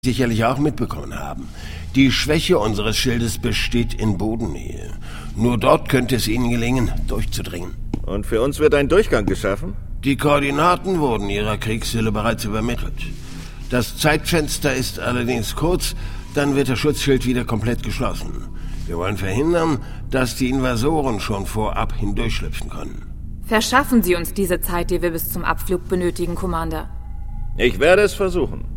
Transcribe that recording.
sicherlich auch mitbekommen haben. Die Schwäche unseres Schildes besteht in Bodennähe. Nur dort könnte es ihnen gelingen, durchzudringen. Und für uns wird ein Durchgang geschaffen? Die Koordinaten wurden Ihrer Kriegshülle bereits übermittelt. Das Zeitfenster ist allerdings kurz, dann wird das Schutzschild wieder komplett geschlossen. Wir wollen verhindern, dass die Invasoren schon vorab hindurchschlüpfen können. Verschaffen Sie uns diese Zeit, die wir bis zum Abflug benötigen, Commander. Ich werde es versuchen.